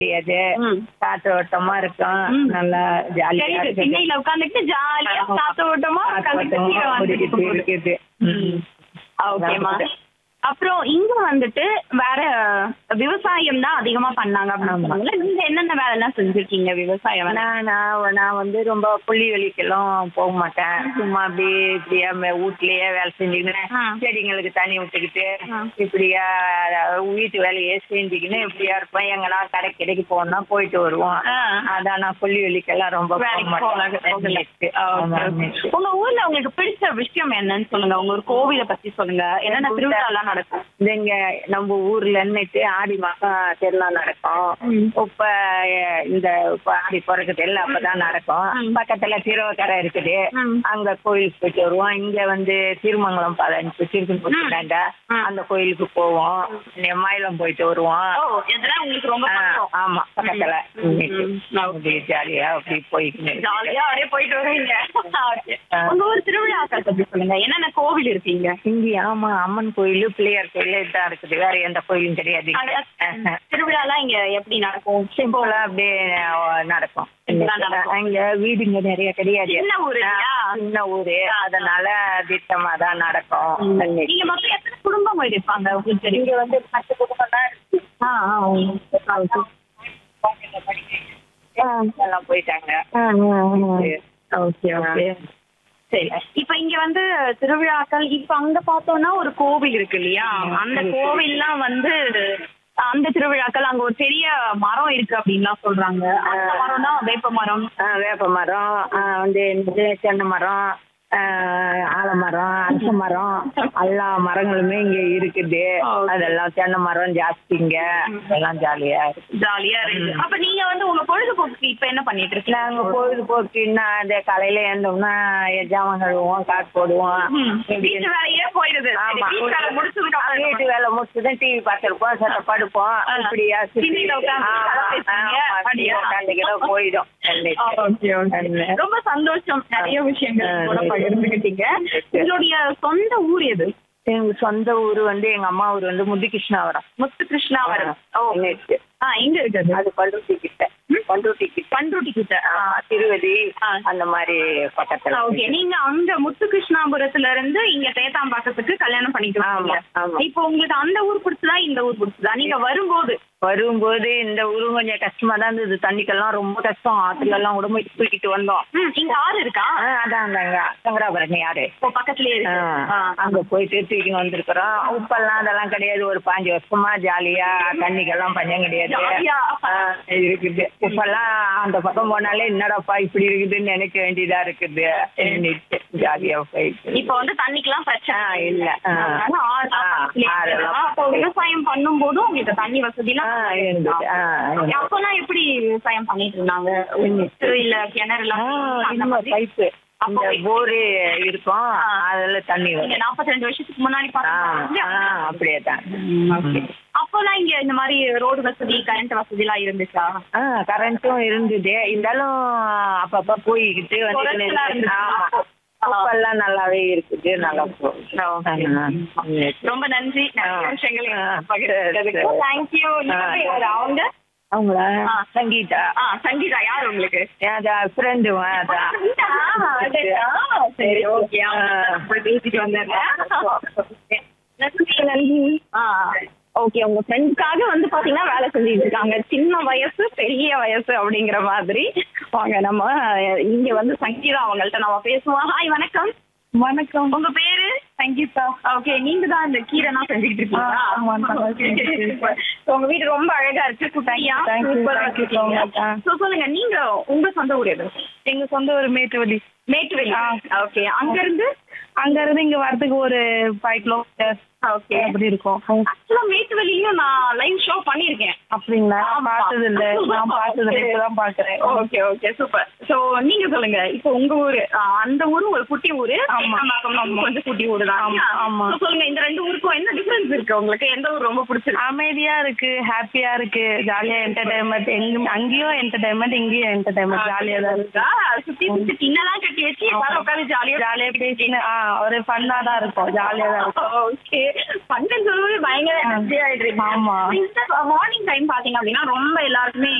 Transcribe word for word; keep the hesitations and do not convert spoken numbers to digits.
முடியாது. ம். காத்தோட்டமா இருக்கும். ம். நல்லா ஜாலியா தெரியுது. இருக்குது. திண்ணையில உட்காந்துட்டு ஜாலியா ஆமா. காத்தோட்டமா உட்காந்துட்டு காத்தோட்டமா கீழே வந்துட்டு குடிக்கிட்டு போகுது. இருக்குது. ம். ஓகேமா. அதான். அப்புறம் இங்க வந்துட்டு வேற விவசாயம் தான் அதிகமா பண்ணாங்க அப்படின்னு ஆமா. சொன்னாங்கல்ல. நீங்க என்னென்ன வேலை எல்லாம் செஞ்சிருக்கீங்க விவசாயம் வேலை? நான் நான் நான் வந்து ரொம்ப புள்ளி வெளிக்கெல்லாம் போக மாட்டேன். சும்மா அப்படியே இப்படியா மே- வீட்லயே வேலை செஞ்சுக்கின்னு ஆ. செடிங்களுக்கு தண்ணி விட்டுக்கிட்டு ஆ. இப்படியா அதாவது வீட்டு வேலையே செஞ்சுக்கின்னு இப்படியா இருப்பேன். எங்கன்னா கடை கடைக்கு போனா போயிட்டு வருவோம். ஆ. அதான் நான் புள்ளி வெளிக்கெல்லாம் ரொம்ப போக வேலைக்கு மாட்டேன். போகல, போகல. நேத்து. ஆ, ஓகே, ஆமா, ஓகே. நேத்து. உங்க ஊர்ல உங்களுக்கு பிடிச்ச விஷயம் என்னன்னு சொல்லுங்க. உங்க ஒரு கோவிலை பத்தி சொல்லுங்க. என்னென்ன திருவிழா எல்லாம் நடக்கும்? இது இங்க நம்ம ஊர்ல இருந்துட்டு ஆடி மாசம் திருவிழா நடக்கும். ம். இப்ப அஹ், இந்த இப்ப ஆடி பிறகுது எல்லாம் அப்பதான் நடக்கும். ம். பக்கத்துல திருவக்கரை இருக்குது. ம். அங்க கோயிலுக்கு போயிட்டு வருவோம். இங்க வந்து திருமங்கலம் பதினஞ்சு திருப்பூர்டாண்ட ம். அந்த கோயிலுக்கு போவோம். மயிலம் போயிட்டு வருவோம். ஓ, இதெல்லாம் உங்களுக்கு ரொம்ப ஆ, பிடிக்கும். ஆமா பக்கத்துல ம். இன்னைக்கு. ம். அப்படி ஜாலியா அப்படி போயிட்டு ஜாலியா அப்படியே போயிட்டு வருவீங்க. ஓகே. ஆ. உங்க ஊர் திருவிழாக்கள் பத்தி சொல்லுங்க. என்னென்ன கோவில் இருக்கீங்க? இங்க ஆமா அம்மன் கோயிலு பிள்ளையார் கோயிலு இதான் இருக்குது. வேற எந்த கோயிலும் கிடையாது. அங்க திருவிழாலாம் இங்க எப்படி நடக்கும்? சிம்பிளா அப்படியே அஹ், நடக்கும். சிம்பிளா நடக்கும். அங்க வீடுங்க நிறைய கிடையாது. சின்ன ஊரு இல்லையா? ஆ, சின்ன ஊரு. அதனால திட்டமா தான் நடக்கும். நீங்க மொத்தம் எத்தனை குடும்பங்கள் இருப்பாங்க உங்களுக்கு தெரியும்? இங்க வந்து பத்து குடும்பம் தான் இருக்கு. ஆ, ஆ, ஆ. குழந்தைங்க படிக்க எல்லாம் போயிட்டாங்க. Okay, okay. சரி. இப்ப இங்க வந்து திருவிழாக்கள் இப்ப அங்க பார்த்தோம்னா ஒரு கோவில் இருக்கு இல்லையா? அந்த கோவில்லாம் வந்து அந்த திருவிழாக்கள் அங்க ஒரு பெரிய மரம் இருக்கு அப்படின்லாம் சொல்றாங்க. அந்த மரம் தான் வேப்ப மரம். ஆ, வேப்ப மரம் ஆ, வந்து என்னது தென்னை மரம் ஆ, ஆலமரம் அரச மரம் எல்லா மரங்களுமே இங்க இருக்குது. அதெல்லாம் தென்னை மரம் ஜாஸ்திங்க. எல்லாம் ஜாலியா இருக்கு. ஜாலியா இருக்கு. அப்ப நீங்க வந்து உங்க பொழுதுபோக்கு இப்ப என்ன பண்ணிட்டு இருக்கீங்க? நாங்க பொழுதுபோக்குன்னா அந்த காலையில எழுந்தோம்னா ஜாமான் கழுவுவோம், காட்டு போடுவோம். ம். இப்படி வீட்டு வேலையே போயிடுது. ஆமா. சரி, வீட்டு வேலை முடிச்சதுக்கு அப்புறம் வீட்டு வேலை முடிச்சுதான் டிவி பார்த்துருப்போம், சட்ட படுப்போம். ஆ. இப்படியா சுத்தி- திண்ணையில உட்கார்ந்து ஆமா, கதை பேசுவீங்க. ஆமா, அப்படியா? உட்காந்துக்கிட்ட போயிடும். Okay, okay. ரொம்ப சந்தோஷம். நிறைய விஷயங்கள் கூட பகிர்ந்துக்கிட்டீங்க. உங்களுடைய சொந்த ஊர் எது? எங்க சொந்த ஊர் வந்து எங்க அம்மா ஊர் வந்து முத்துகிருஷ்ணாவரம். முத்து கிருஷ்ணாவரம். ஓ, இருக்கு. ஆ, எங்க இருக்குது? அது பண்ருட்டி கிட்ட. பண்ருட்டி கிட்ட. பண்ருட்டி கிட்ட. ஆ, திருவதி ஆ. அந்த மாதிரி பக்கத்துல. ஓகே. நீங்க அங்க முத்து கிருஷ்ணாபுரத்துல இருந்து இங்க தேத்தாம்பாக்கத்துக்கு கல்யாணம் பண்ணிட்டு ஆமா, வந்தீங்க. ஆமா. இப்போ உங்களுக்கு அந்த ஊர் பிடிச்சதா இந்த ஊர் பிடிச்சதா? நீங்க வரும்போது வரும்போது இந்த ஊரு கொஞ்சம் கஷ்டமா தான் இருந்தது. தண்ணிக்கெல்லாம் ரொம்ப கஷ்டம். ஆத்துல எல்லாம் கூட போய் தூக்கிட்டு வந்தோம். ம், இங்க ஆறு இருக்கா? ஆ, அதான் அந்தாங்க சங்கராபரணி யாரு இப்போ பக்கத்துலயே ஆ, இருக்கு. ஆ. அங்க போயிட்டு தூக்கின்னு வந்திருக்கிறோம். உப்பெல்லாம் அதெல்லாம் கிடையாது. ஒரு பாஞ்சு வருஷமா ஜாலியா தண்ணிக்கெல்லாம் பஞ்சம் கிடையாது. ஜாலியா. ஆ, இருக்குது. இப்பெல்லாம் அந்த பக்கம் போனாலே என்னடாப்பா இப்படி இருக்குதுன்னு நினைக்க வேண்டியதா இருக்குது. இன்னைக்கு ஜாலியா போயிட்டு இப்போ வந்து தண்ணிக்கெல்லாம் பிரச்சனை ஆ, இல்ல. ஆ. அதனால ஆறு தான் ஆ, பக்கத்துலயே ஆறு இருக்கு. தான். அப்போ விவசாயம் பண்ணும்போதும் உங்களுக்கு தண்ணி வசதி ஆ, இருந்தது. ஆ, இருந்தது. அப்பெல்லாம் எப்படி விவசாயம் பண்ணிட்டு இருந்தாங்க? இல்ல கிணறு எல்லாம் ஆ, அந்த இன்னும் மாதிரி? பைப்பு அந்த போரு இருக்கும். ஆ. அதுல தண்ணி நீங்க வரும். நாற்பத்தி ரெண்டு வருஷத்துக்கு முன்னாடி ஆ, பாத்தீங்க. ஆ, அப்படியே தான். ஓகே. அப்போலாம் இங்க இந்த மாதிரி ரோடு வசதி கரண்ட் வசதி எல்லாம் இருந்துச்சா? ஆ, கரண்ட்டும் இருந்தது. இருந்தாலும் அப்பப்ப போய்கிட்டு குறைச்சலா வந்து இருந்துச்சா? ஆமா. உப்பெல்லாம் நல்லாவே இருக்குது. நல்லா போகுது. ஆ, ரொம்ப நன்றி. நிறைய ஆ. விஷயங்களை ஆ, பகிர்ந்ததுக்கு. சரி. தேங்க்யூ. அவங்க அவங்களா ஆ. சங்கீதா ஆ, சங்கீதா யார் உங்களுக்கு? ஃப்ரெண்டு அதான். சரி, ஓகே. ஆ. பேசிட்டு வந்துடுறேன். நன்றி. ஆ, ஓகே. உங்க ஃப்ரெண்ட்ஸ்க்காக வந்து பாத்தீங்கன்னா வேலை செஞ்சுட்டு இருக்காங்க. சின்ன வயசு பெரிய வயசு அப்படிங்கிற மாதிரி. வாங்க நம்ம இங்க வந்து சங்கீதா அவங்கள்ட்ட நம்ம பேசுவோம். ஹாய், வணக்கம். வணக்கம். உங்க பேரு? சங்கீதா. ஓகே. நீங்க தான் இந்த கீரைனா செஞ்சுக்கிட்டு இருக்கீங்களா? ஆ, ஆமா. Okay. So, உங்க வீடு ரொம்ப அழகா இருக்கு. குட்டியா Thank you, சூப்பரா thank you so இருக்கீங்க. much. ஆ. So, சொல்லுங்க, நீங்க உங்க சொந்த ஊர் எது? எங்க சொந்த ஒரு மேட்டுவலி. மேட்டுவெளி. ஓகே. அங்க இருந்து அங்க இருந்து இங்க வரதுக்கு ஒரு ஃபைவ் கிலோமீட்டர் ஓகே. அப்படி இருக்கும். ஆக்சுவலா மேட்டுவெளியும் நான் லைவ் ஷோ பண்ணிருக்கேன். அப்படிங்களா? ஆமா. பார்த்தது இல்ல. நான் பார்த்தது இல்ல. இப்பதான் பாக்குறேன். Okay, okay, super. சோ நீங்க சொல்லுங்க, இப்போ உங்க ஊரு ஆ, அந்த ஊரு ஒரு குட்டி ஊரு. ஆமா. தேக்கம்பாக்கம் கொஞ்சம் குட்டி ஊரு தான். ஆமா, ஆமா. So, சொல்லுங்க, இந்த ரெண்டு ஊருக்கும் என்ன டிஃபரன்ஸ் இருக்கு? உங்களுக்கு எந்த ஊர் ரொம்ப பிடிச்சிருக்கு? அமைதியா இருக்கு, ஹாப்பியா இருக்கு, ஜாலியா என்டர்டைன்மெண்ட். எங்க அங்கேயும் என்டர்டைன்மெண்ட், இங்கேயும் என்டர்டைன்மெண்ட். ஜாலியா தான் இருக்கு. சுத்தி சுத்தி திண்ணெல்லாம் கட்டி வச்சு எல்லாரும் உட்காந்து ஜாலியா ஜாலியா பேசின்னு ஆ, ஒரு ஃபன்னா தான் இருக்கும். ஜாலியா தான் இருக்கும். ஓகே, ஃபங்க்ஷன் சொல்லும்போது பயங்கர எனர்ஜி ஆயிட்டு இருக்கு. ஆமா. மார்னிங் டைம் பாத்தீங்க அப்படின்னா ரொம்ப எல்லாருக்குமே